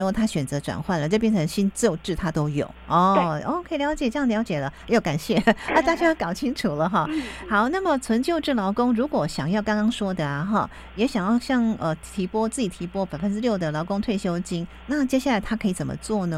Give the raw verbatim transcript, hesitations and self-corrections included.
然后他选择转换了，就变成新旧制他都有哦。OK， 了解，这样了解了，又感谢啊，大家要搞清楚了哈。好，那么纯旧制劳工如果想要刚刚说的啊哈，也想要像呃提拨自己提拨百分之六的劳工退休金，那接下来他可以怎么做呢？